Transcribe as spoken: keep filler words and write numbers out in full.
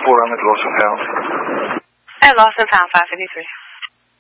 four hundred Lost and Found. At Lost and Found five fifty-three.